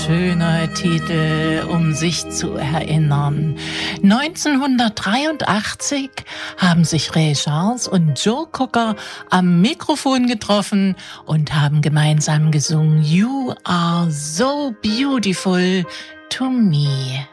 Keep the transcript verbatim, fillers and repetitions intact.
schöner Titel, um sich zu erinnern. neunzehnhundertdreiundachtzig haben sich Ray Charles und Joe Cocker am Mikrofon getroffen und haben gemeinsam gesungen You Are So Beautiful to Me.